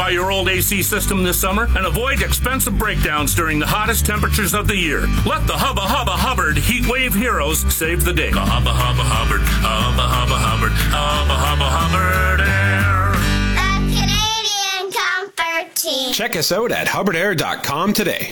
Modify your old AC system this summer and avoid expensive breakdowns during the hottest temperatures of the year. Let the Hubba Hubba Hubbard Heat Wave Heroes save the day. Hubba Hubba Hubbard, Hubba Hubba Hubbard, Hubba Hubba Hubbard Air. The Canadian Comfort Team. Check us out at hubbardair.com today.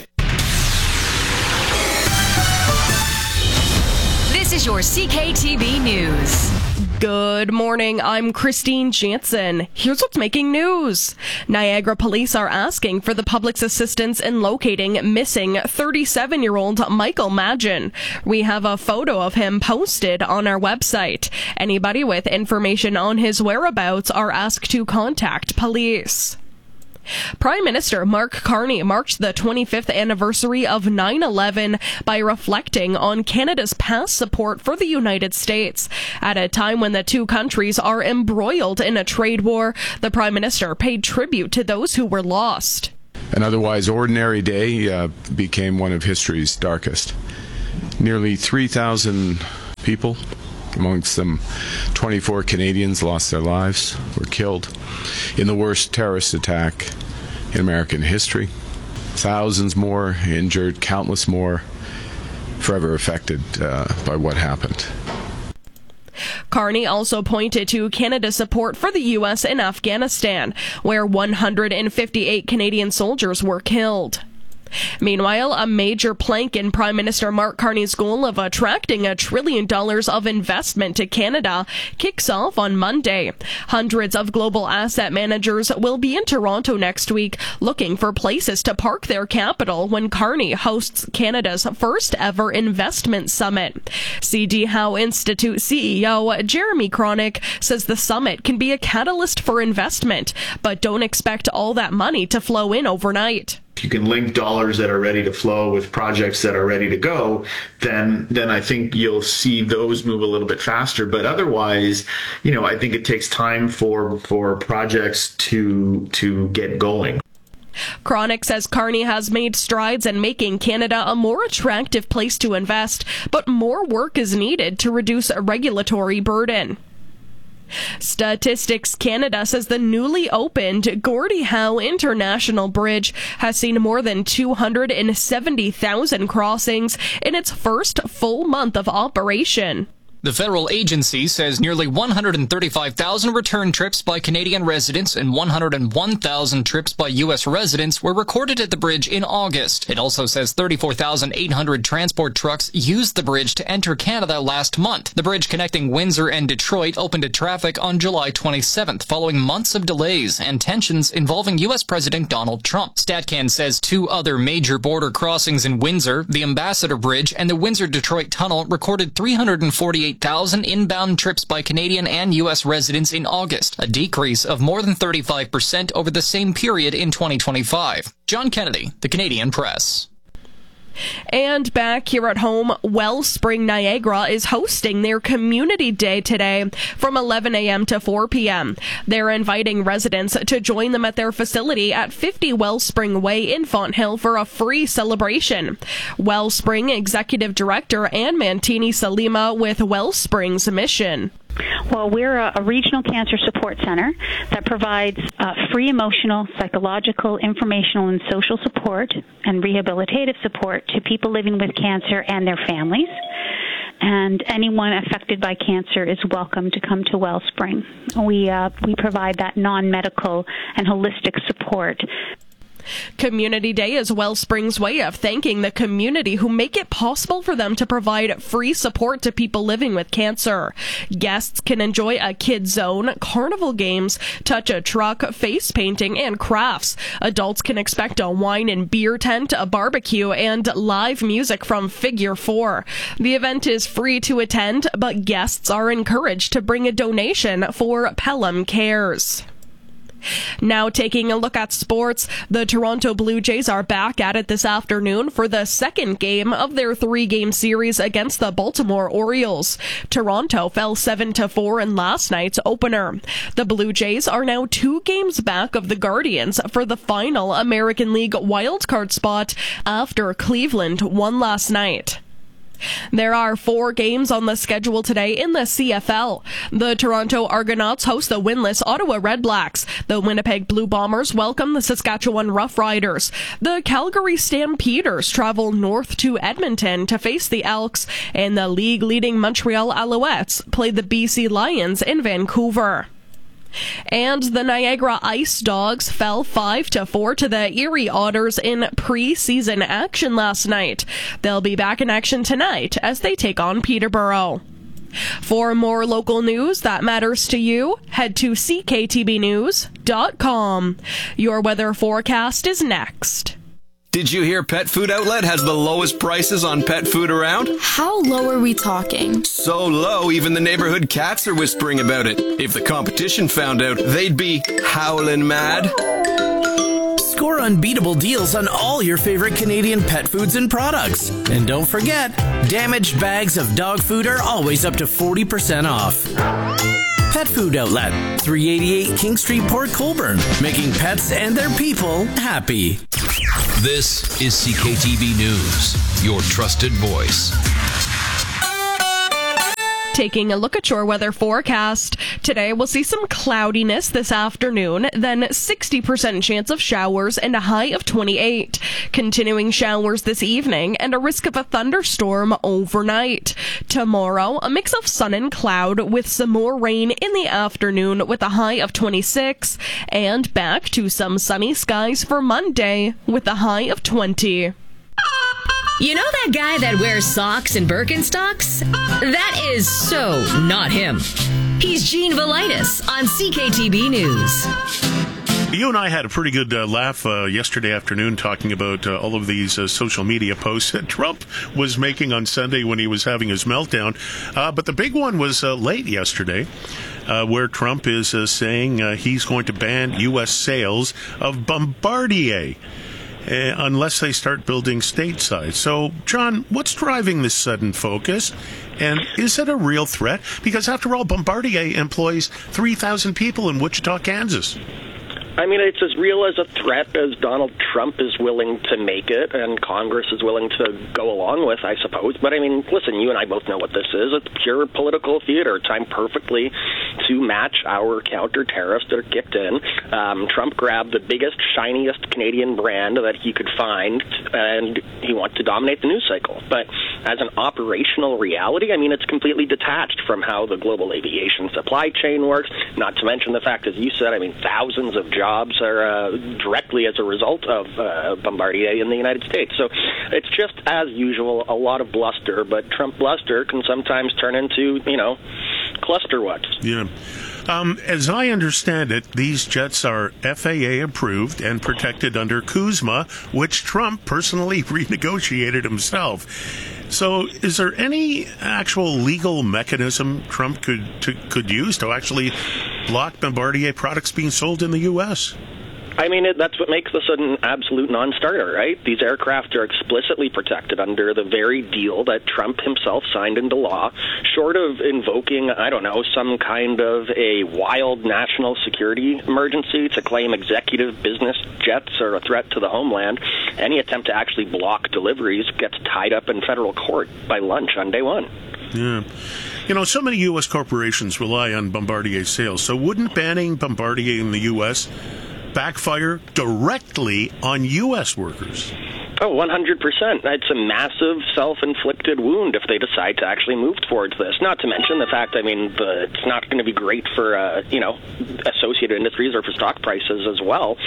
This is your CKTB News. Good morning, I'm Christine Jansen. Here's what's making news. Niagara police are asking for the public's assistance in locating missing 37-year-old Michael Magin. We have a photo of him posted on our website. Anybody with information on his whereabouts are asked to contact police. Prime Minister Mark Carney marked the 25th anniversary of 9/11 by reflecting on Canada's past support for the United States. At a time when the two countries are embroiled in a trade war, the Prime Minister paid tribute to those who were lost. An otherwise ordinary day became one of history's darkest. Nearly 3,000 people, amongst them 24 Canadians, lost their lives, were killed in the worst terrorist attack in American history. Thousands more injured, countless more forever affected by what happened. Carney also pointed to Canada's support for the U.S. in Afghanistan, where 158 Canadian soldiers were killed. Meanwhile, a major plank in Prime Minister Mark Carney's goal of attracting $1 trillion of investment to Canada kicks off on Monday. Hundreds of global asset managers will be in Toronto next week looking for places to park their capital when Carney hosts Canada's first ever investment summit. C.D. Howe Institute CEO Jeremy Cronick says the summit can be a catalyst for investment, but don't expect all that money to flow in overnight. If you can link dollars that are ready to flow with projects that are ready to go, then I think you'll see those move a little bit faster. But otherwise, I think it takes time for projects to get going. Cronick says Carney has made strides in making Canada a more attractive place to invest, but more work is needed to reduce a regulatory burden. Statistics Canada says the newly opened Gordie Howe International Bridge has seen more than 270,000 crossings in its first full month of operation. The federal agency says nearly 135,000 return trips by Canadian residents and 101,000 trips by U.S. residents were recorded at the bridge in August. It also says 34,800 transport trucks used the bridge to enter Canada last month. The bridge connecting Windsor and Detroit opened to traffic on July 27th, following months of delays and tensions involving U.S. President Donald Trump. StatCan says two other major border crossings in Windsor, the Ambassador Bridge and the Windsor-Detroit Tunnel, recorded 348,000 inbound trips by Canadian and U.S. residents in August, a decrease of more than 35% over the same period in 2025. John Kennedy, The Canadian Press. And back here at home, Wellspring Niagara is hosting their Community Day today from 11 a.m. to 4 p.m. They're inviting residents to join them at their facility at 50 Wellspring Way in Fonthill for a free celebration. Wellspring Executive Director Ann Mantini Salima with Wellspring's mission. Well, we're a regional cancer support center that provides free emotional, psychological, informational, and social support and rehabilitative support to people living with cancer and their families. And anyone affected by cancer is welcome to come to Wellspring. We provide that non-medical and holistic support. Community Day is Wellspring's way of thanking the community who make it possible for them to provide free support to people living with cancer. Guests can enjoy a kids zone, carnival games, touch a truck, face painting, and crafts. Adults can expect a wine and beer tent, a barbecue, and live music from Figure 4. The event is free to attend, but guests are encouraged to bring a donation for Pelham Cares. Now taking a look at sports, the Toronto Blue Jays are back at it this afternoon for the second game of their 3-game series against the Baltimore Orioles. Toronto fell 7-4 in last night's opener. The Blue Jays are now 2 games back of the Guardians for the final American League wildcard spot after Cleveland won last night. There are 4 games on the schedule today in the CFL. The Toronto Argonauts host the winless Ottawa Redblacks. The Winnipeg Blue Bombers welcome the Saskatchewan Roughriders. The Calgary Stampeders travel north to Edmonton to face the Elks, and the league-leading Montreal Alouettes play the BC Lions in Vancouver. And the Niagara Ice Dogs fell 5-4 to the Erie Otters in preseason action last night. They'll be back in action tonight as they take on Peterborough. For more local news that matters to you, head to cktbnews.com. Your weather forecast is next. Did you hear Pet Food Outlet has the lowest prices on pet food around? How low are we talking? So low, even the neighborhood cats are whispering about it. If the competition found out, they'd be howling mad. Score unbeatable deals on all your favorite Canadian pet foods and products. And don't forget, damaged bags of dog food are always up to 40% off. Pet Food Outlet, 388 King Street, Port Colborne, making pets and their people happy. This is CKTB News, your trusted voice. Taking a look at your weather forecast. Today we'll see some cloudiness this afternoon, then 60% chance of showers and a high of 28. Continuing showers this evening and a risk of a thunderstorm overnight. Tomorrow, a mix of sun and cloud with some more rain in the afternoon with a high of 26. And back to some sunny skies for Monday with a high of 20. You know that guy that wears socks and Birkenstocks? That is so not him. He's Gene Velitis on CKTB News. You and I had a pretty good laugh yesterday afternoon talking about all of these social media posts that Trump was making on Sunday when he was having his meltdown. But the big one was late yesterday, where Trump is saying he's going to ban U.S. sales of Bombardier unless they start building stateside. So, John, what's driving this sudden focus? And is it a real threat? Because, after all, Bombardier employs 3,000 people in Wichita, Kansas. I mean, it's as real as a threat as Donald Trump is willing to make it, and Congress is willing to go along with, I suppose. But, I mean, listen, you and I both know what this is. It's pure political theater, timed perfectly to match our counter tariffs that are kicked in. Trump grabbed the biggest, shiniest Canadian brand that he could find, and he wanted to dominate the news cycle. But as an operational reality, I mean, it's completely detached from how the global aviation supply chain works, not to mention the fact, as you said, I mean, thousands of jobs are directly as a result of Bombardier in the United States. So it's just, as usual, a lot of bluster, but Trump bluster can sometimes turn into, cluster what. Yeah. As I understand it, these jets are FAA approved and protected under CUSMA, which Trump personally renegotiated himself. So is there any actual legal mechanism Trump could use to actually block Bombardier products being sold in the U.S.? I mean, that's what makes this an absolute non-starter, right? These aircraft are explicitly protected under the very deal that Trump himself signed into law, short of invoking, I don't know, some kind of a wild national security emergency to claim executive business jets are a threat to the homeland. Any attempt to actually block deliveries gets tied up in federal court by lunch on day one. Yeah. So many U.S. corporations rely on Bombardier sales, so wouldn't banning Bombardier in the U.S. backfire directly on U.S. workers? Oh, 100%. It's a massive self-inflicted wound if they decide to actually move towards this. Not to mention the fact, I mean, it's not going to be great for, associated industries or for stock prices as well.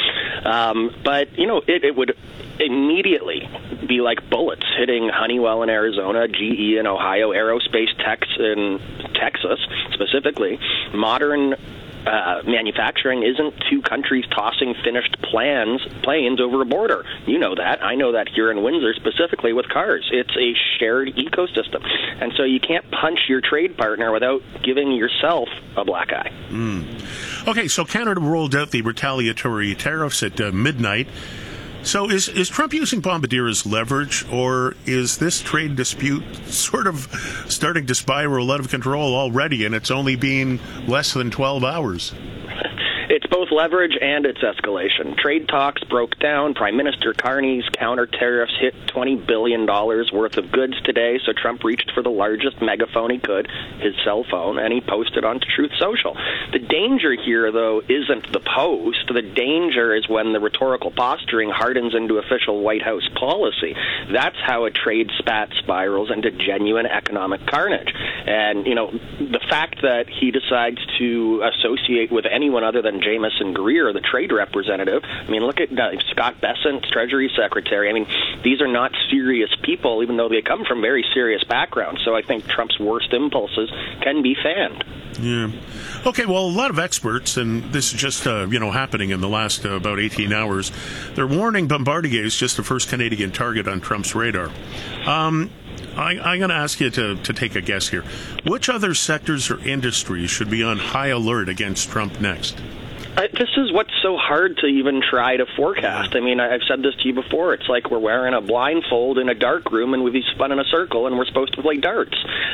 But, it would immediately be like bullets hitting Honeywell in Arizona, GE in Ohio, Aerospace Techs in Texas, specifically. Modern manufacturing isn't two countries tossing finished planes over a border. You know that. I know that here in Windsor, specifically with cars. It's a shared ecosystem. And so you can't punch your trade partner without giving yourself a black eye. Okay, so Canada rolled out the retaliatory tariffs at midnight. So is Trump using Bombardier as leverage, or is this trade dispute sort of starting to spiral out of control already, and it's only been less than 12 hours? It's both leverage and it's escalation. Trade talks broke down. Prime Minister Carney's counter tariffs hit $20 billion worth of goods today, so Trump reached for the largest megaphone he could, his cell phone, and he posted on Truth Social. The danger here, though, isn't the post. The danger is when the rhetorical posturing hardens into official White House policy. That's how a trade spat spirals into genuine economic carnage. And, the fact that he decides to associate with anyone other than Jamieson Greer, the trade representative, look at Scott Bessent, Treasury Secretary. These are not serious people, even though they come from very serious backgrounds. So I think Trump's worst impulses can be fanned. Yeah. Okay, well, a lot of experts, and this is just, happening in the last about 18 hours, they're warning Bombardier is just the first Canadian target on Trump's radar. I'm going to ask you to take a guess here. Which other sectors or industries should be on high alert against Trump next? This is what's so hard to even try to forecast. I've said this to you before. It's like we're wearing a blindfold in a dark room and we've spun in a circle and we're supposed to play darts.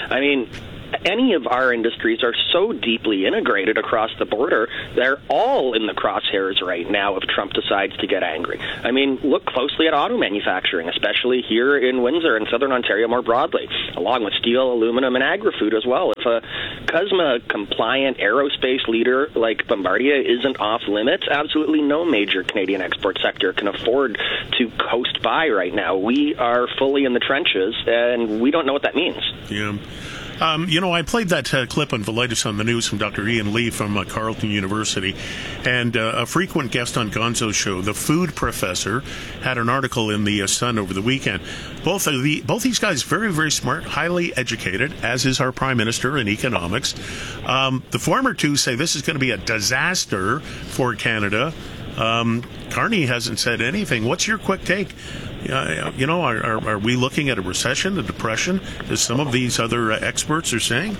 Any of our industries are so deeply integrated across the border, they're all in the crosshairs right now if Trump decides to get angry. Look closely at auto manufacturing, especially here in Windsor and Southern Ontario more broadly, along with steel, aluminum, and agri-food as well. If a CUSMA-compliant aerospace leader like Bombardier isn't off limits, absolutely no major Canadian export sector can afford to coast by right now. We are fully in the trenches, and we don't know what that means. Yeah. I played that clip on Velitis on the News from Dr. Ian Lee from Carleton University, and a frequent guest on Gonzo's show, the food professor, had an article in the Sun over the weekend. Both these guys very, very smart, highly educated, as is our Prime Minister in economics. The former two say this is going to be a disaster for Canada. Carney hasn't said anything. What's your quick take? Are we looking at a recession, a depression, as some of these other experts are saying?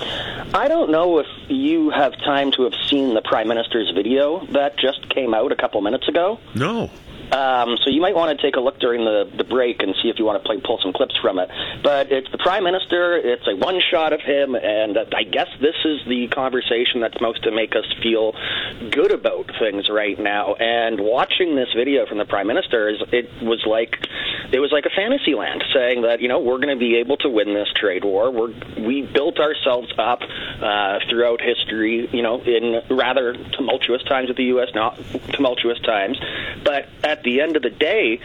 I don't know if you have time to have seen the Prime Minister's video that just came out a couple minutes ago. No. So you might want to take a look during the break and see if you want to pull some clips from it. But it's the Prime Minister, it's a one shot of him, and I guess this is the conversation that's supposed to make us feel good about things right now. And watching this video from the Prime Minister, it was like a fantasy land, saying that, we're going to be able to win this trade war. We built ourselves up throughout history, in rather tumultuous times with the U.S., not tumultuous times. But at the end of the day,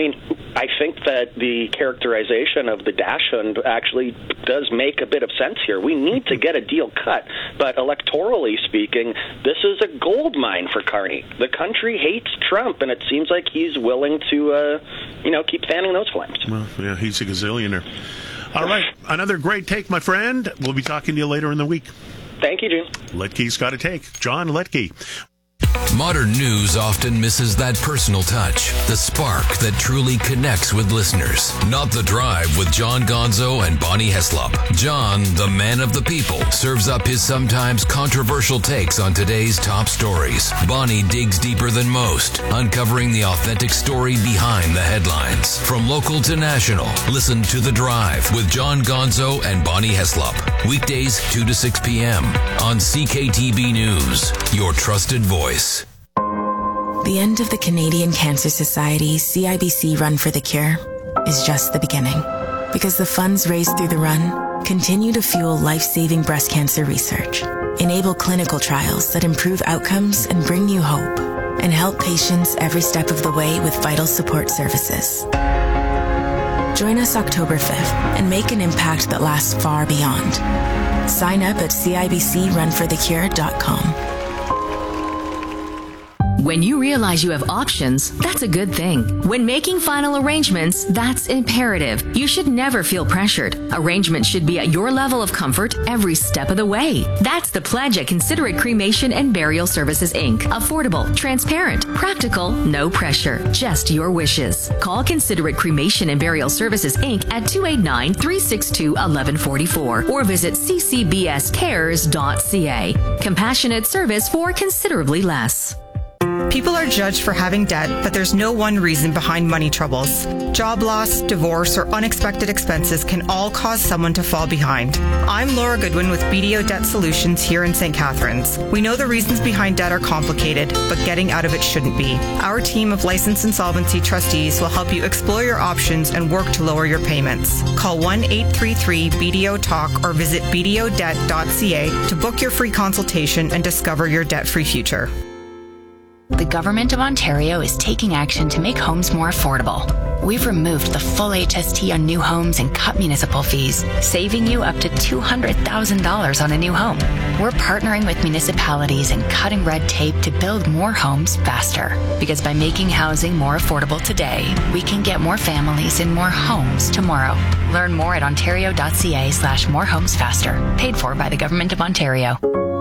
I think that the characterization of the dachshund actually does make a bit of sense here. We need to get a deal cut, but electorally speaking, this is a gold mine for Carney. The country hates Trump, and it seems like he's willing to, keep fanning those flames. Well, yeah, he's a gazillionaire. All right, another great take, my friend. We'll be talking to you later in the week. Thank you, Gene. Letke's got a take. John Letke. Modern news often misses that personal touch, the spark that truly connects with listeners. Not The Drive with John Gonzo and Bonnie Heslop. John, the man of the people, serves up his sometimes controversial takes on today's top stories. Bonnie digs deeper than most, uncovering the authentic story behind the headlines. From local to national, listen to The Drive with John Gonzo and Bonnie Heslop. Weekdays 2 to 6 p.m. on CKTB News, your trusted voice. The end of the Canadian Cancer Society's CIBC Run for the Cure is just the beginning, because the funds raised through the run continue to fuel life-saving breast cancer research, enable clinical trials that improve outcomes and bring you hope, and help patients every step of the way with vital support services. Join us October 5th and make an impact that lasts far beyond. Sign up at CIBCRunforthecure.com. When you realize you have options, that's a good thing. When making final arrangements, that's imperative. You should never feel pressured. Arrangements should be at your level of comfort every step of the way. That's the pledge at Considerate Cremation and Burial Services, Inc. Affordable, transparent, practical, no pressure, just your wishes. Call Considerate Cremation and Burial Services, Inc. at 289-362-1144 or visit ccbscares.ca. Compassionate service for considerably less. People are judged for having debt, but there's no one reason behind money troubles. Job loss, divorce, or unexpected expenses can all cause someone to fall behind. I'm Laura Goodwin with BDO Debt Solutions here in St. Catharines. We know the reasons behind debt are complicated, but getting out of it shouldn't be. Our team of licensed insolvency trustees will help you explore your options and work to lower your payments. Call 1-833-BDO-TALK or visit bdodebt.ca to book your free consultation and discover your debt-free future. The Government of Ontario is taking action to make homes more affordable. We've removed the full HST on new homes and cut municipal fees, saving you up to $200,000 on a new home. We're partnering with municipalities and cutting red tape to build more homes faster. Because by making housing more affordable today, we can get more families in more homes tomorrow. Learn more at ontario.ca/morehomesfaster. Paid for by the Government of Ontario.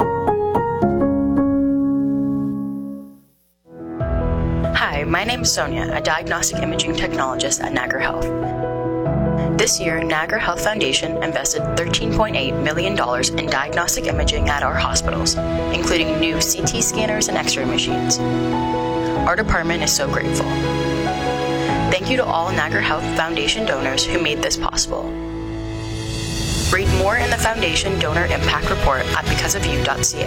Hi, my name is Sonia, a diagnostic imaging technologist at Niagara Health. This year, Niagara Health Foundation invested $13.8 million in diagnostic imaging at our hospitals, including new CT scanners and X-ray machines. Our department is so grateful. Thank you to all Niagara Health Foundation donors who made this possible. Read more in the Foundation Donor Impact Report at becauseofyou.ca.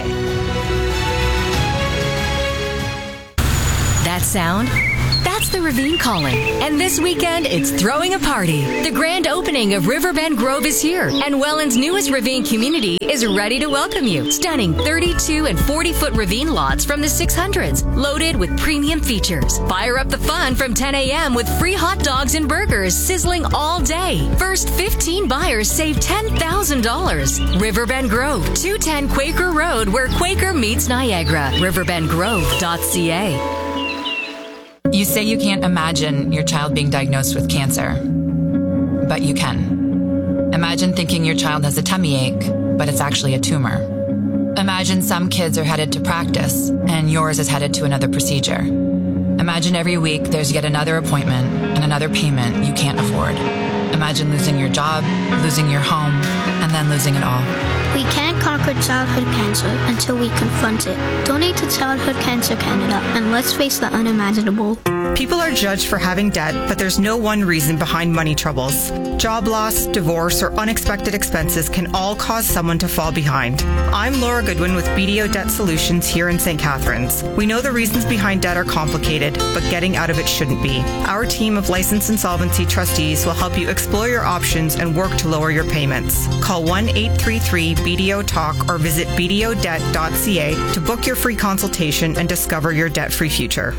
That sound? That's the Ravine calling. And this weekend, it's throwing a party. The grand opening of Riverbend Grove is here, and Welland's newest Ravine community is ready to welcome you. Stunning 32 and 40-foot Ravine lots from the 600s, loaded with premium features. Fire up the fun from 10 a.m. with free hot dogs and burgers sizzling all day. First 15 buyers save $10,000. Riverbend Grove, 210 Quaker Road, where Quaker meets Niagara. riverbendgrove.ca. You say you can't imagine your child being diagnosed with cancer, but you can. Imagine thinking your child has a tummy ache, but it's actually a tumor. Imagine some kids are headed to practice, and yours is headed to another procedure. Imagine every week there's yet another appointment and another payment you can't afford. Imagine losing your job, losing your home, and then losing it all. We can't conquer childhood cancer until we confront it. Donate to Childhood Cancer Canada and let's face the unimaginable. People are judged for having debt, but there's no one reason behind money troubles. Job loss, divorce, or unexpected expenses can all cause someone to fall behind. I'm Laura Goodwin with BDO Debt Solutions here in St. Catharines. We know the reasons behind debt are complicated, but getting out of it shouldn't be. Our team of licensed insolvency trustees will help you explore your options and work to lower your payments. Call 1-833-BDO-TALK or visit bdodebt.ca to book your free consultation and discover your debt-free future.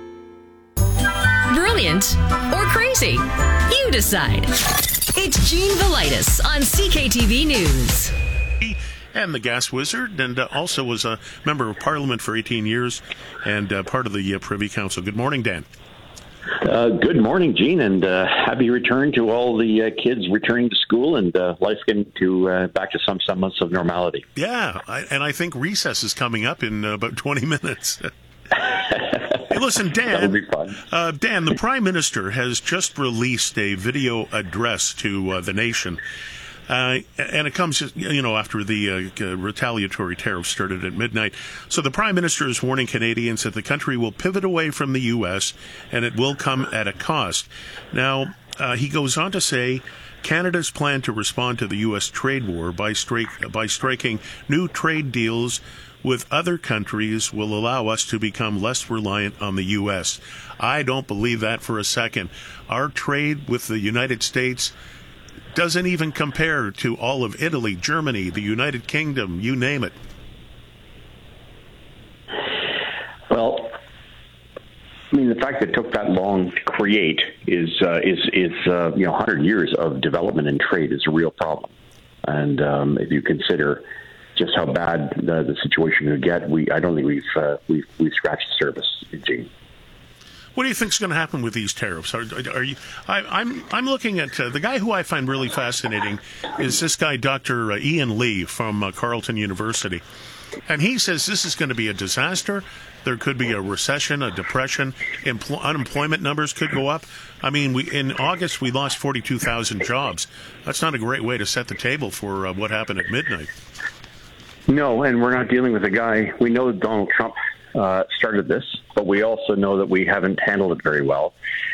Brilliant or crazy? You decide. It's Gene Velitis on CKTV News. And the gas wizard, and also was a member of Parliament for 18 years and part of the Privy Council. Good morning, Dan. Good morning, Gene, and happy return to all the kids returning to school and life getting to back to some semblance of normality. Yeah, and I think recess is coming up in about 20 minutes. Hey, listen, Dan. That'll be fun. Dan, the Prime Minister has just released a video address to the nation. And it comes, after the retaliatory tariffs started at midnight. So the Prime Minister is warning Canadians that the country will pivot away from the U.S. and it will come at a cost. Now, he goes on to say Canada's plan to respond to the U.S. trade war by striking new trade deals with other countries will allow us to become less reliant on the U.S. I don't believe that for a second. Our trade with the United States doesn't even compare to all of Italy, Germany, the United Kingdom, you name it. Well, I mean, the fact that it took that long to create is 100 years of development and trade is a real problem. And if you consider just how bad the situation could get, I don't think we've scratched the surface, Gene. What do you think is going to happen with these tariffs? I'm looking at the guy who I find really fascinating is this guy, Dr. Ian Lee from Carleton University. And he says this is going to be a disaster. There could be a recession, a depression. Unemployment numbers could go up. I mean, in August, we lost 42,000 jobs. That's not a great way to set the table for what happened at midnight. No, and we're not dealing with a guy. We know Donald Trump started this, but we also know that we haven't handled it very well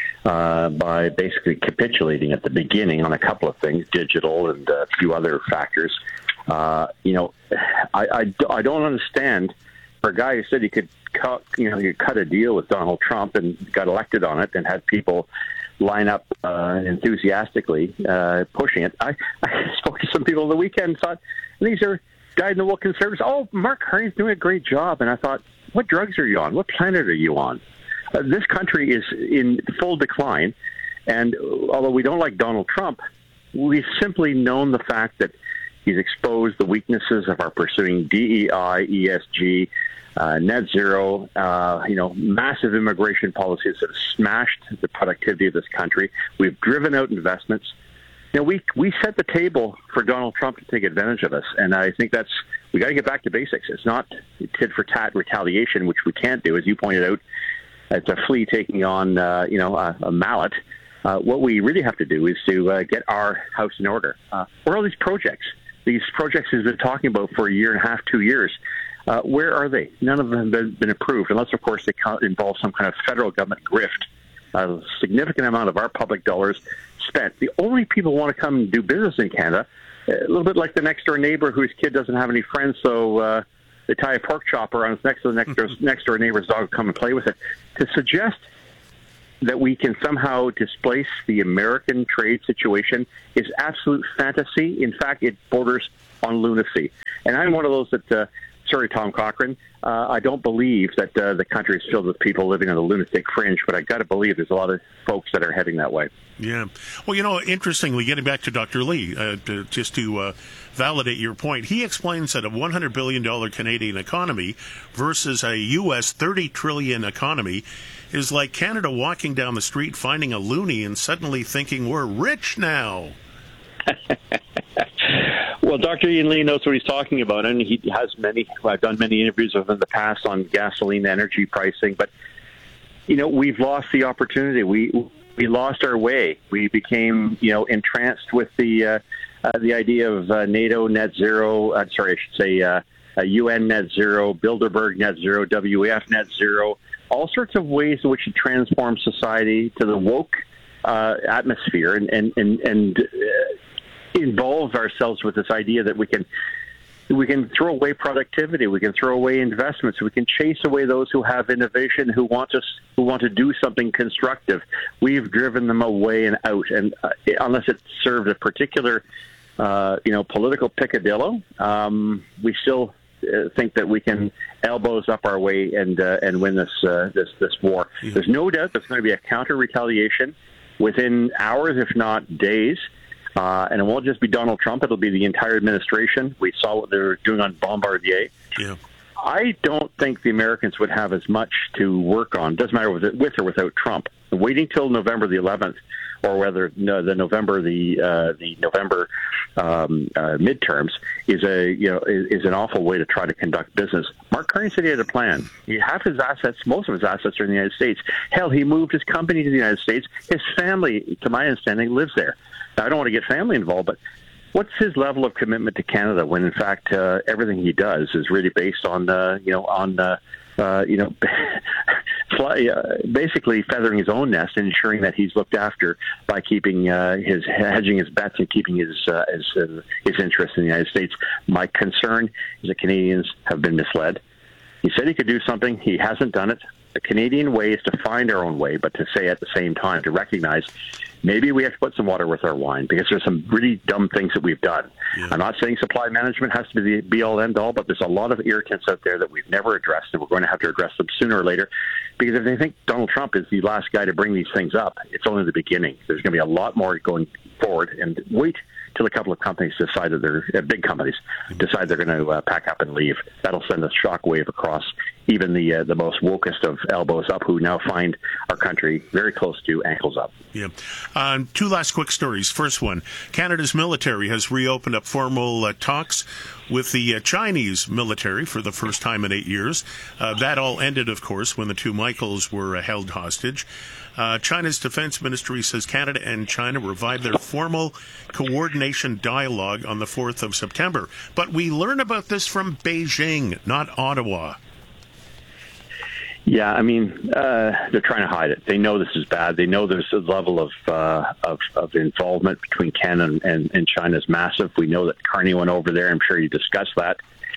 by basically capitulating at the beginning on a couple of things, digital and a few other factors. I don't understand for a guy who said he could cut a deal with Donald Trump and got elected on it and had people line up enthusiastically pushing it. I spoke to some people on the weekend and thought, these are dyed-in-the-wool conservatives. Oh, Mark Carney's doing a great job. And I thought, what drugs are you on? What planet are you on? This country is in full decline. And although we don't like Donald Trump, we've simply known the fact that he's exposed the weaknesses of our pursuing DEI, ESG, net zero, massive immigration policies that have smashed the productivity of this country. We've driven out investments. We set the table for Donald Trump to take advantage of us, and I think we got to get back to basics. It's not tit for tat retaliation, which we can't do, as you pointed out. It's a flea taking on, a mallet. What we really have to do is to get our house in order. Where are all these projects? These projects we've been talking about for a year and a half, 2 years. Where are they? None of them have been approved, unless, of course, they involve some kind of federal government grift. A significant amount of our public dollars spent. The only people who want to come and do business in Canada, a little bit like the next-door neighbor whose kid doesn't have any friends, so they tie a pork chopper on next to the next-door neighbor's dog to come and play with it. To suggest that we can somehow displace the American trade situation is absolute fantasy. In fact, it borders on lunacy. And I'm one of those that... Sorry, Tom Cochrane. I don't believe that the country is filled with people living on the lunatic fringe, but I got to believe there's a lot of folks that are heading that way. Yeah. Well, interestingly, getting back to Dr. Lee, just to validate your point, he explains that a $100 billion Canadian economy versus a U.S. $30 trillion economy is like Canada walking down the street, finding a loony, and suddenly thinking we're rich now. Well, Dr. Ian Lee knows what he's talking about, and he has I've done many interviews with him in the past on gasoline energy pricing, but, we've lost the opportunity. We lost our way. We became, entranced with the idea of NATO net zero, UN net zero, Bilderberg net zero, WEF net zero, all sorts of ways in which to transform society to the woke atmosphere and involve ourselves with this idea that we can throw away productivity, we can throw away investments, we can chase away those who have innovation, who want to do something constructive. We've driven them away and out, and unless it served a particular, political picadillo, we still think that we can elbows up our way and win this war. Yeah. There's no doubt there's going to be a counter retaliation within hours, if not days. And it won't just be Donald Trump. It'll be the entire administration. We saw what they were doing on Bombardier. Yeah. I don't think the Americans would have as much to work on. Doesn't matter with or without Trump. Waiting till November the 11th, or whether the November midterms is an awful way to try to conduct business. Mark Carney said he had a plan. Most of his assets are in the United States. Hell, he moved his company to the United States. His family, to my understanding, lives there. Now, I don't want to get family involved, but what's his level of commitment to Canada when, in fact, everything he does is really based on, basically feathering his own nest and ensuring that he's looked after by keeping hedging his bets and keeping his interest in the United States. My concern is that Canadians have been misled. He said he could do something. He hasn't done it. The Canadian way is to find our own way, but to say at the same time, to recognize maybe we have to put some water with our wine, because there's some really dumb things that we've done. Yeah. I'm not saying supply management has to be the be-all, end-all, but there's a lot of irritants out there that we've never addressed, and we're going to have to address them sooner or later, because if they think Donald Trump is the last guy to bring these things up, it's only the beginning. There's going to be a lot more going forward, and wait till a couple of companies decide that they're big companies decide they're going to pack up and leave. That'll send a shockwave across even the most wokest of elbows up, who now find our country very close to ankles up. Yeah. Two last quick stories. First one, Canada's military has reopened up formal talks with the Chinese military for the first time in 8 years. That all ended, of course, when the two Michaels were held hostage. China's defense ministry says Canada and China revived their formal coordination dialogue on the 4th of September. But we learn about this from Beijing, not Ottawa. Yeah, I mean, they're trying to hide it. They know this is bad. They know there's a level of involvement between Canada and China is massive. We know that Carney went over there. I'm sure you discussed that.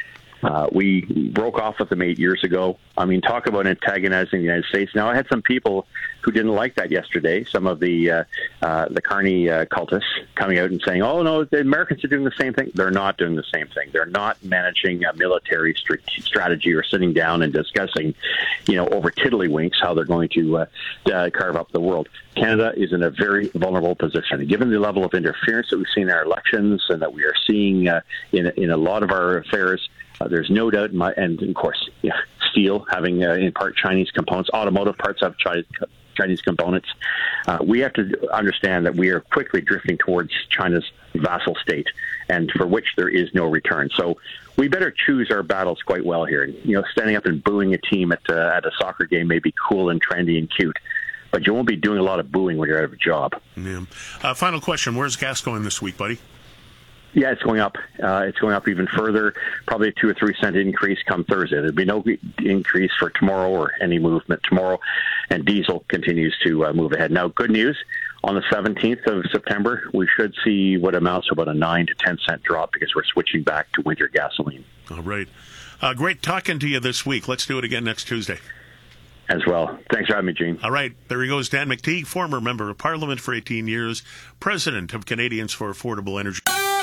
We broke off with them 8 years ago. I mean, talk about antagonizing the United States. Now, I had some people who didn't like that yesterday. Some of the Carney cultists coming out and saying, "Oh no, the Americans are doing the same thing." They're not doing the same thing. They're not managing a military strategy or sitting down and discussing, over tiddlywinks how they're going to carve up the world. Canada is in a very vulnerable position, given the level of interference that we've seen in our elections and that we are seeing in a lot of our affairs. There's no doubt, and of course, steel having in part Chinese components, automotive parts have Chinese components. We have to understand that we are quickly drifting towards China's vassal state, and for which there is no return. So we better choose our battles quite well here. Standing up and booing a team at a soccer game may be cool and trendy and cute, but you won't be doing a lot of booing when you're out of a job. Yeah. Final question: where's gas going this week, buddy? Yeah, it's going up. It's going up even further, probably a 2 or 3 cent increase come Thursday. There'll be no increase for tomorrow or any movement tomorrow, and diesel continues to move ahead. Now, good news, on the 17th of September, we should see what amounts to about a 9 to 10 cent drop because we're switching back to winter gasoline. All right. Great talking to you this week. Let's do it again next Tuesday. As well. Thanks for having me, Gene. All right. There he goes, Dan McTeague, former member of Parliament for 18 years, president of Canadians for Affordable Energy.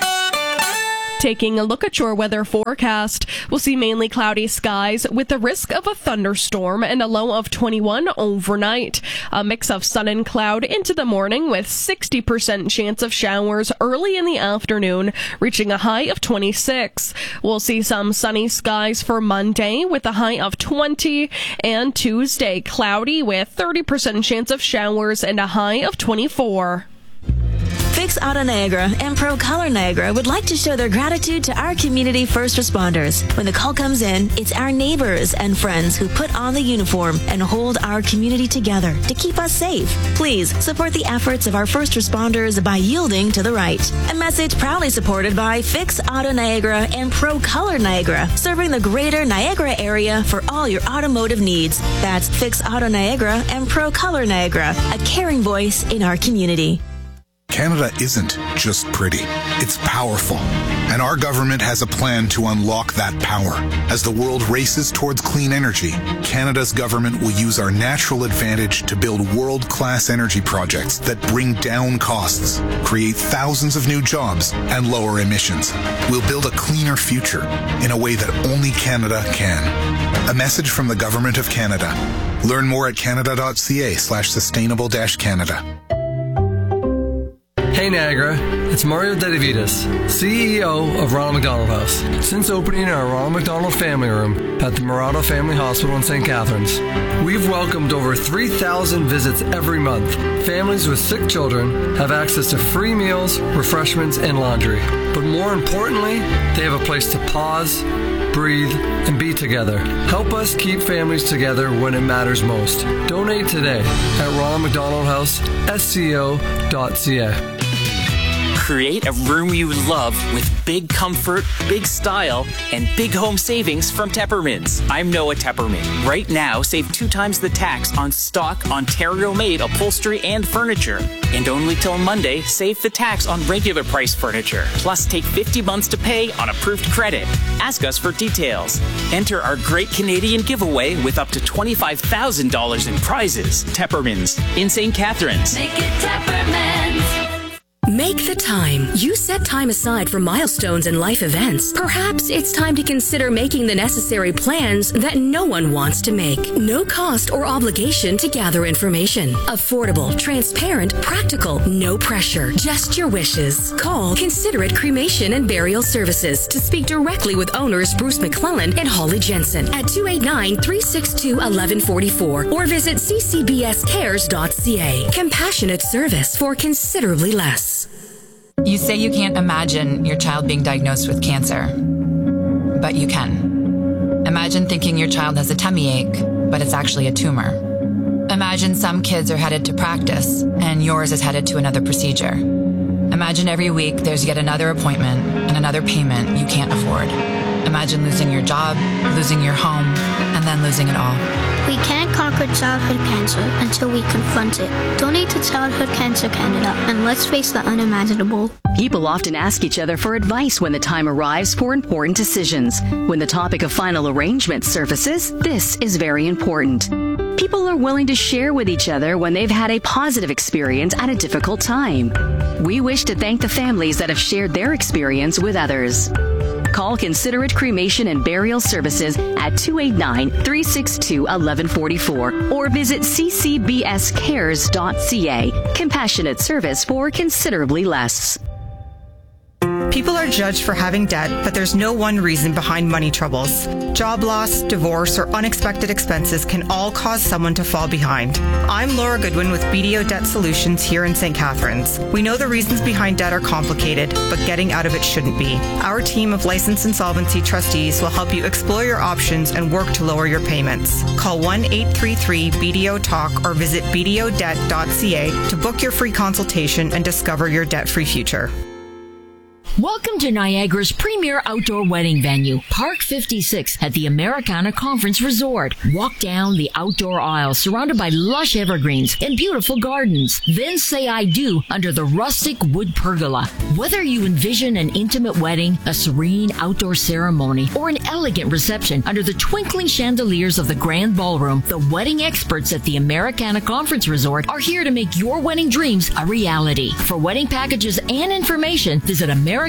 Taking a look at your weather forecast, we'll see mainly cloudy skies with the risk of a thunderstorm and a low of 21 overnight. A mix of sun and cloud into the morning with 60% chance of showers early in the afternoon, reaching a high of 26. We'll see some sunny skies for Monday with a high of 20, and Tuesday cloudy with 30% chance of showers and a high of 24. Fix Auto Niagara and Pro Color Niagara would like to show their gratitude to our community first responders. When the call comes in, it's our neighbors and friends who put on the uniform and hold our community together to keep us safe. Please support the efforts of our first responders by yielding to the right. A message proudly supported by Fix Auto Niagara and Pro Color Niagara, serving the greater Niagara area for all your automotive needs. That's Fix Auto Niagara and Pro Color Niagara, a caring voice in our community. Canada isn't just pretty, it's powerful. And our government has a plan to unlock that power. As the world races towards clean energy, Canada's government will use our natural advantage to build world-class energy projects that bring down costs, create thousands of new jobs, and lower emissions. We'll build a cleaner future in a way that only Canada can. A message from the Government of Canada. Learn more at canada.ca/sustainable-canada. Hey Niagara, it's Mario Dedivitas, CEO of Ronald McDonald House. Since opening our Ronald McDonald Family Room at the Murado Family Hospital in St. Catharines, we've welcomed over 3,000 visits every month. Families with sick children have access to free meals, refreshments, and laundry. But more importantly, they have a place to pause, breathe, and be together. Help us keep families together when it matters most. Donate today at Ronald McDonald House, SCO.ca. Create a room you love with big comfort, big style, and big home savings from Teppermans. I'm Noah Tepperman. Right now, save 2 times the tax on stock Ontario-made upholstery and furniture. And only till Monday, save the tax on regular price furniture. Plus, take 50 months to pay on approved credit. Ask us for details. Enter our Great Canadian Giveaway with up to $25,000 in prizes. Teppermans in St. Catharines. Make it Teppermans. Make the time. You set time aside for milestones and life events. Perhaps it's time to consider making the necessary plans that no one wants to make. No cost or obligation to gather information. Affordable, transparent, practical, no pressure. Just your wishes. Call Considerate Cremation and Burial Services to speak directly with owners Bruce McClellan and Holly Jensen at 289-362-1144 or visit ccbscares.ca. Compassionate service for considerably less. You say you can't imagine your child being diagnosed with cancer, but you can. Imagine thinking your child has a tummy ache, but it's actually a tumor. Imagine some kids are headed to practice, and yours is headed to another procedure. Imagine every week there's yet another appointment and another payment you can't afford. Imagine losing your job, losing your home, and then losing it all. We can't conquer childhood cancer until we confront it. Donate to Childhood Cancer Canada and let's face the unimaginable. People often ask each other for advice when the time arrives for important decisions. When the topic of final arrangement surfaces, this is very important. People are willing to share with each other when they've had a positive experience at a difficult time. We wish to thank the families that have shared their experience with others. Call Considerate Cremation and Burial Services at 289-362-1144 or visit ccbscares.ca. Compassionate service for considerably less. People are judged for having debt, but there's no one reason behind money troubles. Job loss, divorce, or unexpected expenses can all cause someone to fall behind. I'm Laura Goodwin with BDO Debt Solutions here in St. Catharines. We know the reasons behind debt are complicated, but getting out of it shouldn't be. Our team of licensed insolvency trustees will help you explore your options and work to lower your payments. Call 1-833-BDO-TALK or visit bdodebt.ca to book your free consultation and discover your debt-free future. Welcome to Niagara's premier outdoor wedding venue, Park 56 at the Americana Conference Resort. Walk down the outdoor aisle surrounded by lush evergreens and beautiful gardens. Then say I do under the rustic wood pergola. Whether you envision an intimate wedding, a serene outdoor ceremony, or an elegant reception under the twinkling chandeliers of the Grand Ballroom, the wedding experts at the Americana Conference Resort are here to make your wedding dreams a reality. For wedding packages and information, visit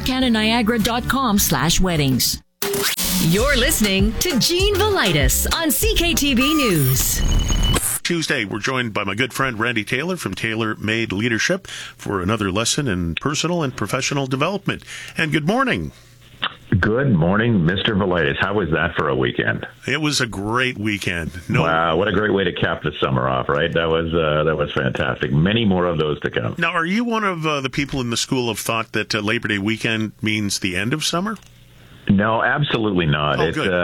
americananiagara.com/weddings. You're listening to Gene Velitis on CKTV News. Tuesday, we're joined by my good friend Randy Taylor from Taylor Made Leadership for another lesson in personal and professional development. And good morning. Good morning, Mr. Velitis. How was that for a weekend? It was a great weekend. Wow, what a great way to cap the summer off, right? That was fantastic. Many more of those to come. Now, are you one of the people in the school of thought that Labor Day weekend means the end of summer? No, absolutely not. Oh, good.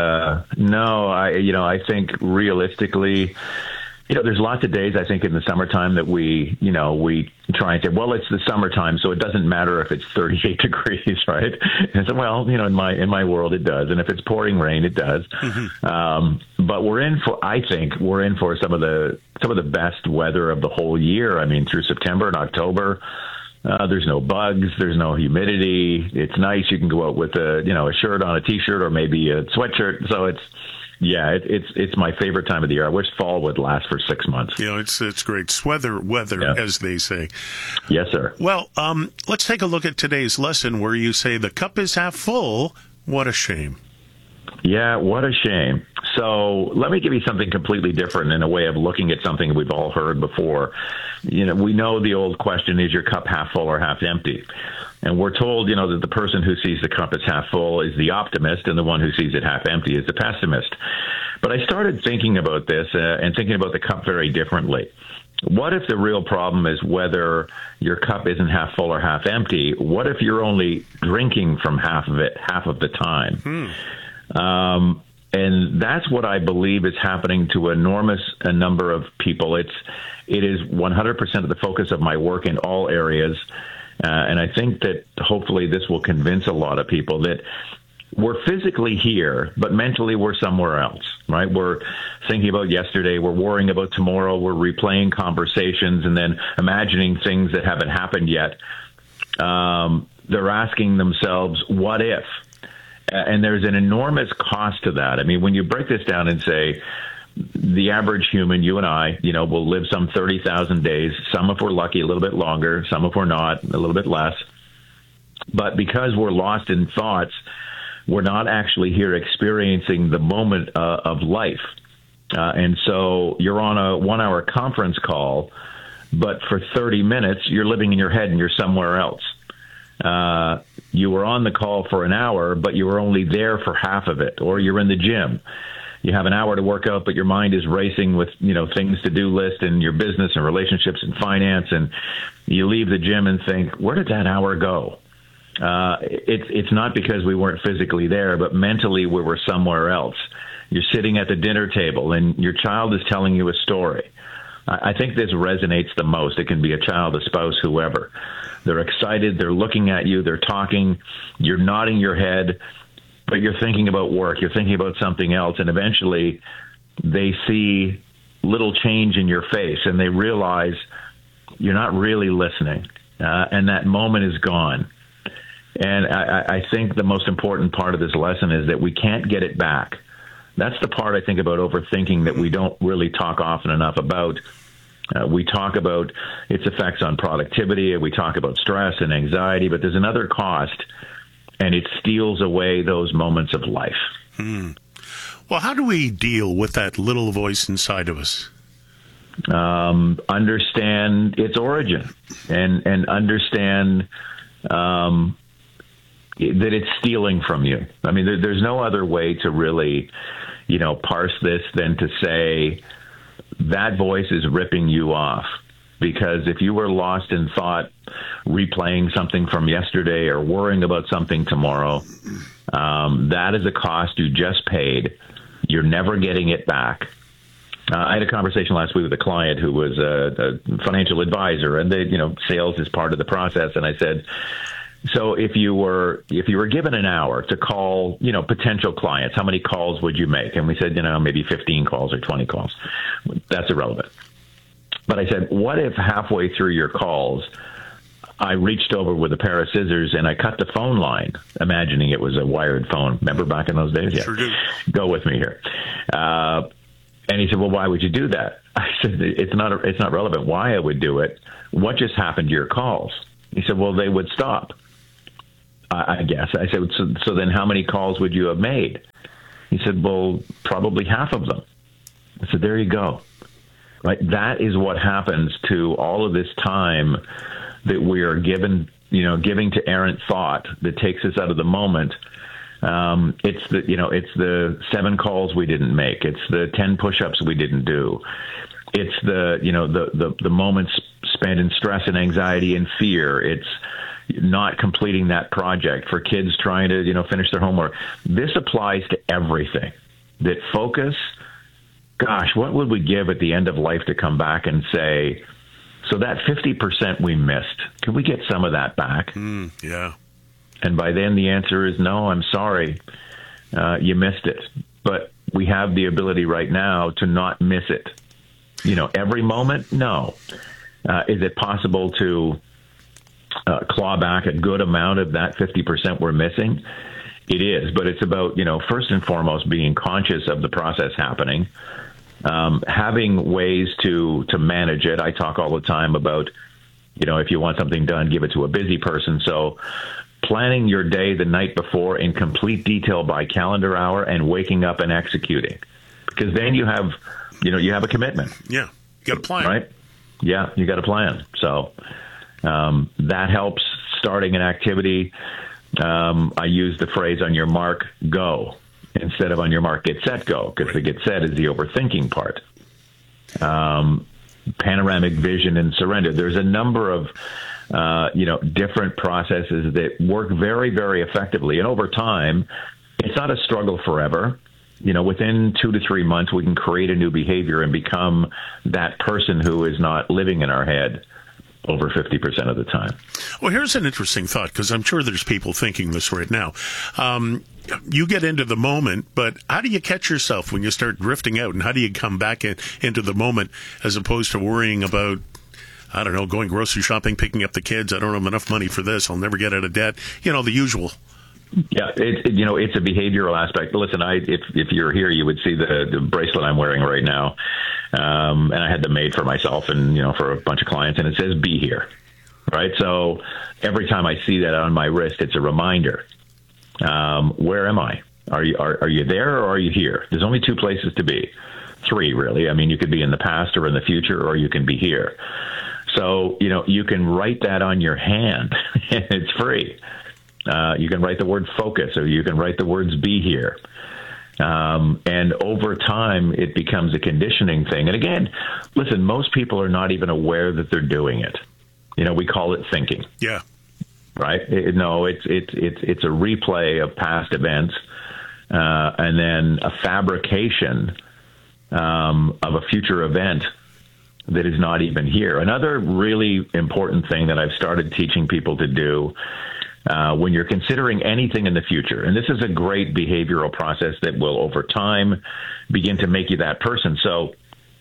I think realistically, there's lots of days, I think, in the summertime that we try and say, well, it's the summertime, so it doesn't matter if it's 38 degrees, right? And so, well, in my world, it does. And if it's pouring rain, it does. Mm-hmm. But I think we're in for some of the best weather of the whole year. I mean, through September and October, there's no bugs, there's no humidity. It's nice. You can go out with a shirt on, a t-shirt, or maybe a sweatshirt. So it's my favorite time of the year. I wish fall would last for 6 months. It's great. Weather, as they say. Yes, sir. Well, let's take a look at today's lesson where you say the cup is half full. What a shame. Yeah, what a shame. So let me give you something completely different in a way of looking at something we've all heard before. We know the old question, is your cup half full or half empty? And we're told, that the person who sees the cup as half full is the optimist, and the one who sees it half empty is the pessimist. But I started thinking about this and thinking about the cup very differently. What if the real problem is whether your cup isn't half full or half empty? What if you're only drinking from half of it half of the time? And that's what I believe is happening to enormous number of people. It is 100% of the focus of my work in all areas. And I think that hopefully this will convince a lot of people that we're physically here, but mentally we're somewhere else, right? We're thinking about yesterday, we're worrying about tomorrow, we're replaying conversations and then imagining things that haven't happened yet. They're asking themselves, what if? And there's an enormous cost to that. I mean, when you break this down and say, the average human, you and I, will live some 30,000 days. Some, if we're lucky, a little bit longer. Some, if we're not, a little bit less. But because we're lost in thoughts, we're not actually here experiencing the moment of life. And so you're on a 1-hour conference call, but for 30 minutes, you're living in your head and you're somewhere else. You were on the call for an hour, but you were only there for half of it. Or you're in the gym. You have an hour to work out, but your mind is racing with, things to do list and your business and relationships and finance. And you leave the gym and think, where did that hour go? It's not because we weren't physically there, but mentally we were somewhere else. You're sitting at the dinner table and your child is telling you a story. I think this resonates the most. It can be a child, a spouse, whoever. They're excited. They're looking at you. They're talking. You're nodding your head. But you're thinking about work, you're thinking about something else, and eventually they see little change in your face, and they realize you're not really listening, and that moment is gone. And I think the most important part of this lesson is that we can't get it back. That's the part I think about overthinking that we don't really talk often enough about. We talk about its effects on productivity, we talk about stress and anxiety, but there's another cost, and it steals away those moments of life. Well, how do we deal with that little voice inside of us? Understand its origin and understand that it's stealing from you. I mean, there's no other way to really, parse this than to say that voice is ripping you off. Because if you were lost in thought, replaying something from yesterday or worrying about something tomorrow, that is a cost you just paid. You're never getting it back. I had a conversation last week with a client who was a financial advisor, and sales is part of the process. And I said, so if you were given an hour to call, potential clients, how many calls would you make? And we said, maybe 15 calls or 20 calls. That's irrelevant. But I said, what if halfway through your calls, I reached over with a pair of scissors and I cut the phone line, imagining it was a wired phone. Remember back in those days? Yeah. Sure do. Go with me here. And he said, well, why would you do that? I said, it's not relevant why I would do it. What just happened to your calls? He said, well, they would stop, I guess. I said, so then how many calls would you have made? He said, well, probably half of them. I said, there you go. Right? That is what happens to all of this time that we are giving to errant thought that takes us out of the moment. It's the 7 calls we didn't make. It's the 10 push-ups we didn't do. It's the moments spent in stress and anxiety and fear. It's not completing that project for kids trying to, finish their homework. This applies to everything. That focus, gosh, what would we give at the end of life to come back and say, so that 50% we missed, can we get some of that back? Yeah. And by then the answer is no, I'm sorry, you missed it. But we have the ability right now to not miss it. Every moment, no. Is it possible to claw back a good amount of that 50% we're missing? It is, but it's about, first and foremost, being conscious of the process happening, having ways to manage it. I talk all the time about, if you want something done, give it to a busy person. So planning your day the night before in complete detail by calendar hour and waking up and executing, because then you have a commitment. Yeah. You got a plan. Right? Yeah. You got a plan. So, that helps starting an activity. I use the phrase on your mark, go, instead of on your mark, get set, go, because the get set is the overthinking part. Panoramic vision and surrender. There's a number of, different processes that work very, very effectively. And over time, it's not a struggle forever. Within 2 to 3 months, we can create a new behavior and become that person who is not living in our head over 50% of the time. Well, here's an interesting thought, because I'm sure there's people thinking this right now. You get into the moment, but how do you catch yourself when you start drifting out, and how do you come back into the moment as opposed to worrying about, I don't know, going grocery shopping, picking up the kids? I don't have enough money for this. I'll never get out of debt. The usual. Yeah, it's a behavioral aspect. But listen, if you're here, you would see the bracelet I'm wearing right now. And I had them made for myself and, for a bunch of clients, and it says, be here. Right. So every time I see that on my wrist, it's a reminder. Where am I? Are you there or are you here? There's only 2 places to be. 3, really. I mean, you could be in the past or in the future, or you can be here. So, you can write that on your hand and it's free. You can write the word focus, or you can write the words be here. And over time, it becomes a conditioning thing. And again, listen, most people are not even aware that they're doing it. We call it thinking. Yeah. Right? It's a replay of past events, and then a fabrication of a future event that is not even here. Another really important thing that I've started teaching people to do when you're considering anything in the future, and this is a great behavioral process that will over time begin to make you that person. So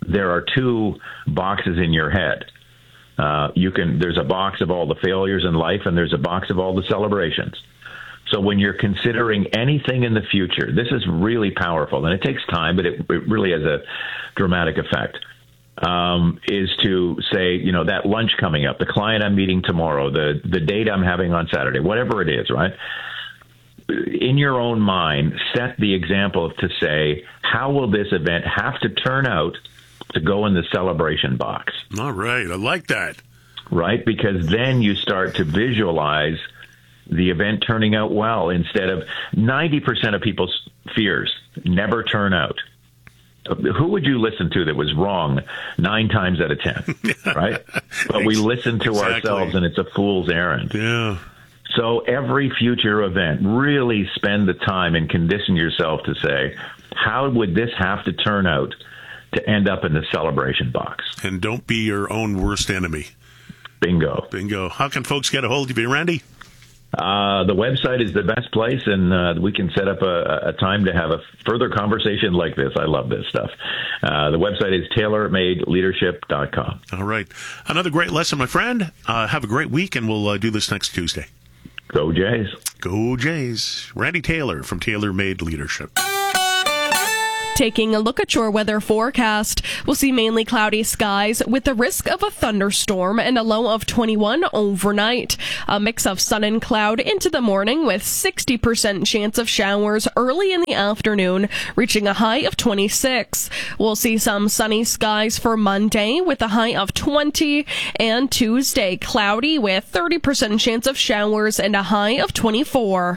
there are two boxes in your head. There's a box of all the failures in life, and there's a box of all the celebrations. So when you're considering anything in the future, this is really powerful, and it takes time, but it really has a dramatic effect, is to say, that lunch coming up, the client I'm meeting tomorrow, the date I'm having on Saturday, whatever it is, right? In your own mind, set the example to say, how will this event have to turn out to go in the celebration box? All right. I like that. Right? Because then you start to visualize the event turning out well instead of 90% of people's fears never turn out. Who would you listen to that was wrong 9 times out of 10, right? But we listen to ourselves, and it's a fool's errand. Yeah. So every future event, really spend the time and condition yourself to say, how would this have to turn out to end up in the celebration box? And don't be your own worst enemy. Bingo. Bingo. How can folks get a hold of you, Randy? The website is the best place, and we can set up a time to have a further conversation like this. I love this stuff. The website is tailormadeleadership.com. All right. Another great lesson, my friend. Have a great week, and we'll do this next Tuesday. Go Jays. Go Jays. Randy Taylor from Tailor Made Leadership. Taking a look at your weather forecast, we'll see mainly cloudy skies with the risk of a thunderstorm and a low of 21 overnight. A mix of sun and cloud into the morning with 60% chance of showers early in the afternoon, reaching a high of 26. We'll see some sunny skies for Monday with a high of 20, and Tuesday cloudy with 30% chance of showers and a high of 24.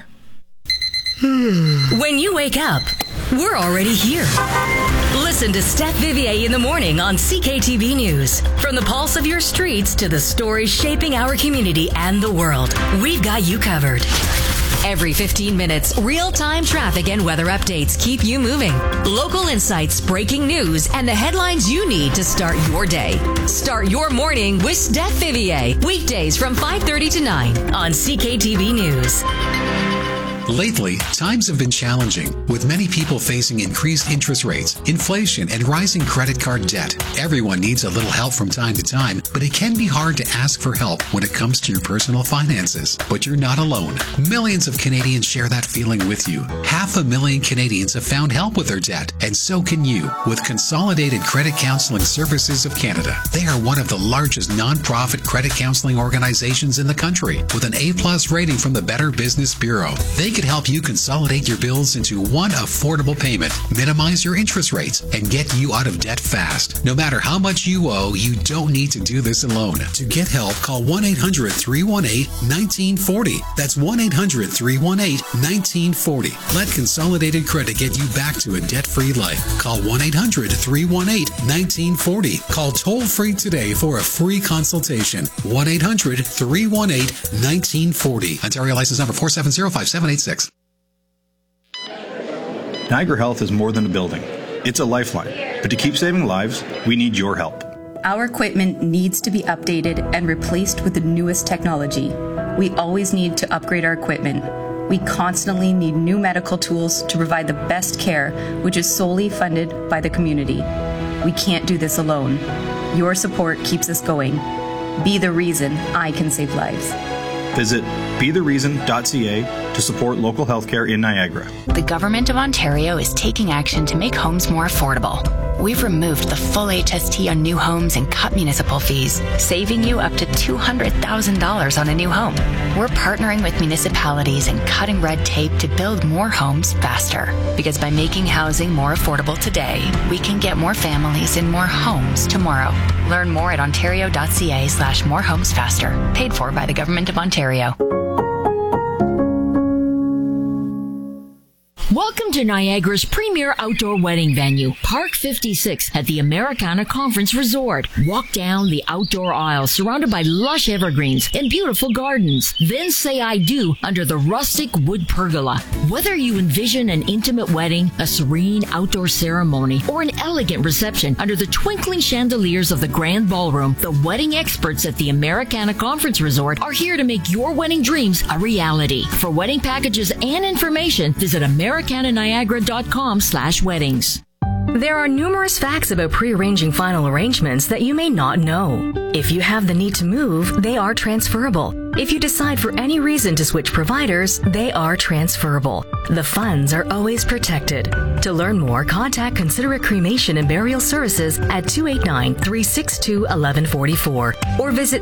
When you wake up, we're already here. Listen to Steph Vivier in the morning on CKTV News. From the pulse of your streets to the stories shaping our community and the world, we've got you covered. Every 15 minutes, real-time traffic and weather updates keep you moving. Local insights, breaking news, and the headlines you need to start your day. Start your morning with Steph Vivier. Weekdays from 5:30 to 9 on CKTV News. Lately, times have been challenging, with many people facing increased interest rates, inflation, and rising credit card debt. Everyone needs a little help from time to time, but it can be hard to ask for help when it comes to your personal finances. But you're not alone. Millions of Canadians share that feeling with you. 500,000 Canadians have found help with their debt, and so can you, with Consolidated Credit Counseling Services of Canada. They are one of the largest non-profit credit counseling organizations in the country, with an A+ rating from the Better Business Bureau. They could help you consolidate your bills into one affordable payment, minimize your interest rates, and get you out of debt fast. No matter how much you owe, you don't need to do this alone. To get help, call 1-800-318-1940. That's 1-800-318-1940. Let Consolidated Credit get you back to a debt-free life. Call 1-800-318-1940. Call toll-free today for a free consultation. 1-800-318-1940. Ontario license number 4705786. Niagara Health is more than a building. It's a lifeline. But to keep saving lives, we need your help. Our equipment needs to be updated and replaced with the newest technology. We always need to upgrade our equipment. We constantly need new medical tools to provide the best care, which is solely funded by the community. We can't do this alone. Your support keeps us going. Be the reason I can save lives. Visit bethereason.ca to support local healthcare in Niagara. The Government of Ontario is taking action to make homes more affordable. We've removed the full HST on new homes and cut municipal fees, saving you up to $200,000 on a new home. We're partnering with municipalities and cutting red tape to build more homes faster. Because by making housing more affordable today, we can get more families in more homes tomorrow. Learn more at ontario.ca/morehomesfaster. Paid for by the Government of Ontario. Welcome to Niagara's premier outdoor wedding venue, Park 56 at the Americana Conference Resort. Walk down the outdoor aisle surrounded by lush evergreens and beautiful gardens. Then say I do under the rustic wood pergola. Whether you envision an intimate wedding, a serene outdoor ceremony, or an elegant reception under the twinkling chandeliers of the grand ballroom, the wedding experts at the Americana Conference Resort are here to make your wedding dreams a reality. For wedding packages and information, visit AmericanaNiagara.com/weddings. There are numerous facts about pre-arranging final arrangements that you may not know. If you have the need to move, they are transferable. If you decide for any reason to switch providers, they are transferable. The funds are always protected. To learn more, contact Considerate Cremation and Burial Services at 289-362-1144 or visit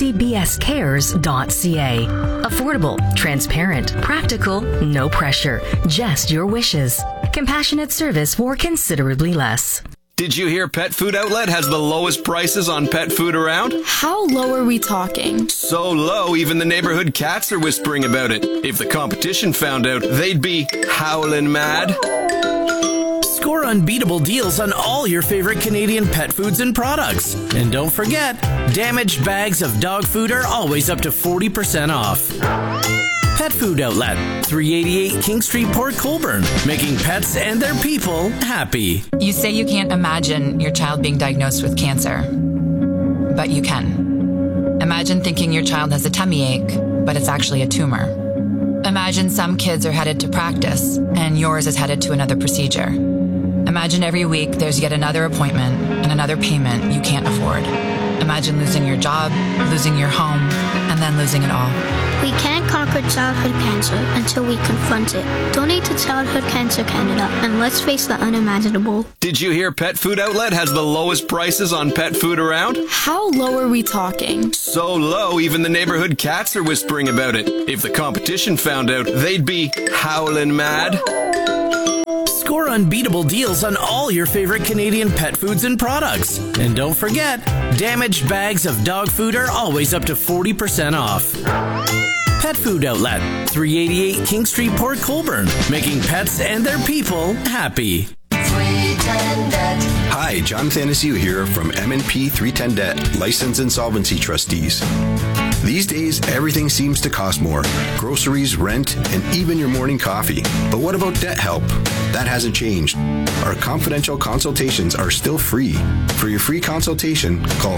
ccbscares.ca. Affordable, transparent, practical, no pressure, just your wishes. Compassionate service for considerably less. Did you hear Pet Food Outlet has the lowest prices on pet food around? How low are we talking? So low, even the neighborhood cats are whispering about it. If the competition found out, they'd be howling mad. Score unbeatable deals on all your favorite Canadian pet foods and products. And don't forget, damaged bags of dog food are always up to 40% off. Pet Food Outlet, 388 King Street, Port Colborne, making pets and their people happy. You say you can't imagine your child being diagnosed with cancer, but you can. Imagine thinking your child has a tummy ache, but it's actually a tumor. Imagine some kids are headed to practice, and yours is headed to another procedure. Imagine every week there's yet another appointment and another payment you can't afford. Imagine losing your job, losing your home, and then losing it all. We can't conquer childhood cancer until we confront it. Donate to Childhood Cancer Canada and let's face the unimaginable. Did you hear Pet Food Outlet has the lowest prices on pet food around? How low are we talking? So low, even the neighborhood cats are whispering about it. If the competition found out, they'd be howling mad. Score unbeatable deals on all your favorite Canadian pet foods and products. And don't forget, damaged bags of dog food are always up to 40% off. Pet Food Outlet, 388 King Street, Port Colborne, making pets and their people happy. 310 Debt. Hi, John Thanasiu here from M&P 310 Debt, License Insolvency Trustees. These days, everything seems to cost more. Groceries, rent, and even your morning coffee. But what about debt help? That hasn't changed. Our confidential consultations are still free. For your free consultation, call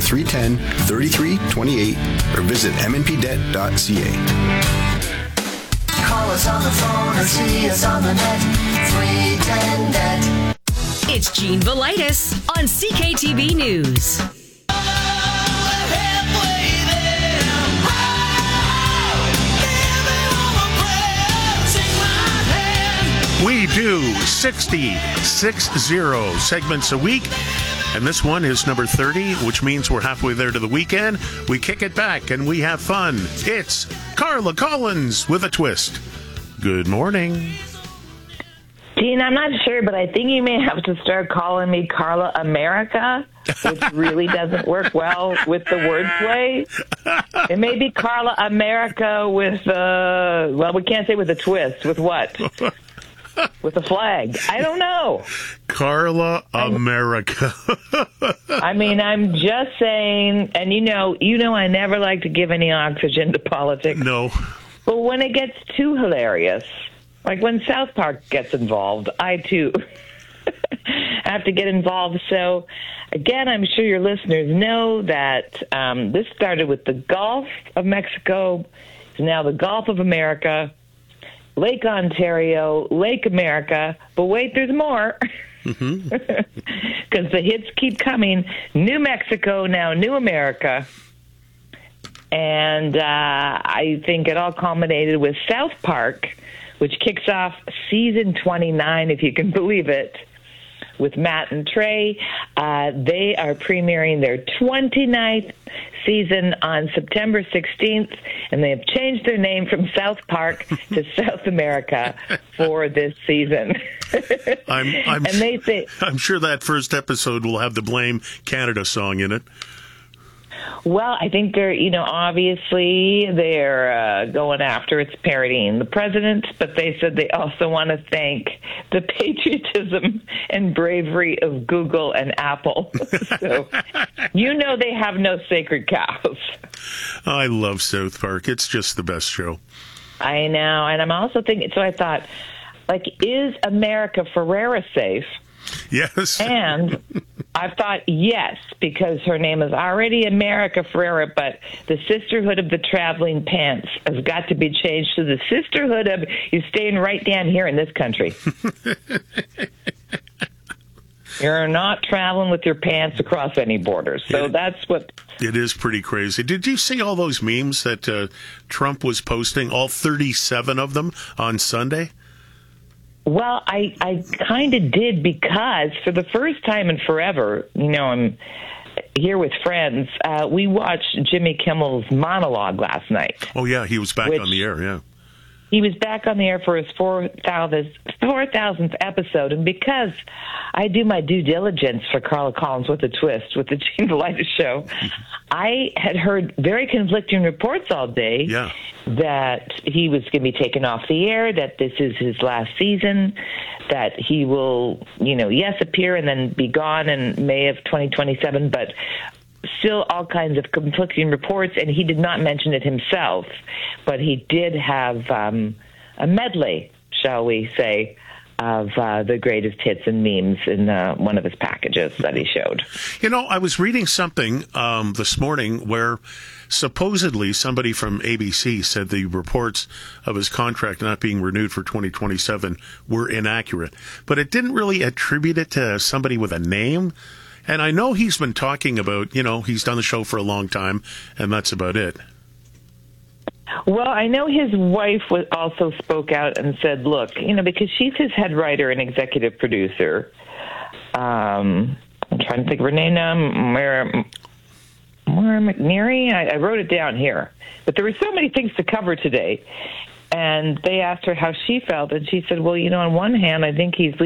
310-3328 or visit mnpdebt.ca. Call us on the phone or see us on the net. 310 Debt. It's Gene Velitis on CKTV News. We do 60 segments a week, and this one is number 30, which means we're halfway there to the weekend. We kick it back and we have fun. It's Carla Collins with a twist. Good morning. Gene, I'm not sure, but I think you may have to start calling me Carla America, which really doesn't work well with the wordplay. It may be Carla America with, well, we can't say with a twist. With what? With a flag. I don't know. Carla America. I mean, I'm just saying, and you know, I never like to give any oxygen to politics. No. But when it gets too hilarious, like when South Park gets involved, I too have to get involved. So, again, I'm sure your listeners know that this started with the Gulf of Mexico, is now the Gulf of America, Lake Ontario, Lake America. But wait, there's more. Because the hits keep coming. New Mexico, now New America. And I think it all culminated with South Park, which kicks off season 29, if you can believe it, with Matt and Trey. They are premiering their 29th season on September 16th, and they have changed their name from South Park to South America for this season. I'm sure that first episode will have the Blame Canada song in it. Well, I think they're, obviously they're going after it's parodying the president, but they said they also want to thank the patriotism and bravery of Google and Apple. So, they have no sacred cows. I love South Park. It's just the best show. I know. And I'm also thinking, so I thought, is America Ferrera safe? Yes. And I thought, yes, because her name is already America Ferrera, but the Sisterhood of the Traveling Pants has got to be changed to the Sisterhood of you staying right down here in this country. You're not traveling with your pants across any borders. So that's what... It is pretty crazy. Did you see all those memes that Trump was posting, all 37 of them on Sunday? Well, I kind of did, because for the first time in forever, I'm here with friends, we watched Jimmy Kimmel's monologue last night. Oh, yeah, he was back on the air, yeah. He was back on the air for his 4,000th episode, and because I do my due diligence for Carla Collins with a Twist, with the Gene Delighted show, I had heard very conflicting reports all day that he was going to be taken off the air, that this is his last season, that he will, yes, appear and then be gone in May of 2027, but still all kinds of conflicting reports, and he did not mention it himself, but he did have a medley, shall we say, of the greatest hits and memes in one of his packages that he showed. I was reading something this morning where supposedly somebody from ABC said the reports of his contract not being renewed for 2027 were inaccurate, but it didn't really attribute it to somebody with a name. And I know he's been talking about, he's done the show for a long time, and that's about it. Well, I know his wife also spoke out and said, look, because she's his head writer and executive producer. I'm trying to think of her name now. Maura McNeary? I wrote it down here. But there were so many things to cover today. And they asked her how she felt, and she said, well, on one hand, I think he's